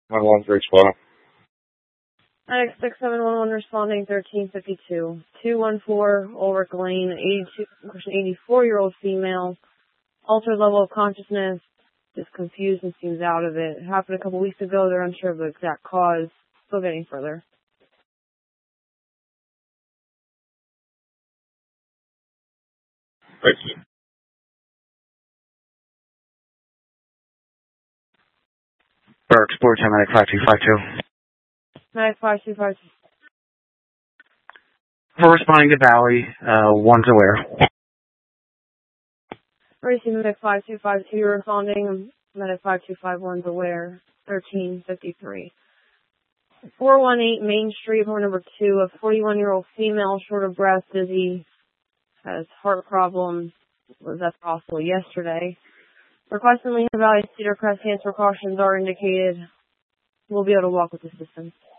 1132. Medic 6711 responding 1352. 214 Ulrich Lane, 84-year-old female. Altered level of consciousness. Is confused and seems out of it. Happened a couple weeks ago. They're unsure of the exact cause. Still getting further. Thank you. Burke, Sports Medic 5252. Medic 5252. We're responding to Valley. One's aware. Racing Medic 5252 responding. Medic 5251's aware. 1353. 418 Main Street, door number 2. A 41-year-old female, short of breath, dizzy, has heart problems. Was that possible yesterday? Requesting Lehigh Valley Cedar Crest hands precautions are indicated. We'll be able to walk with assistance.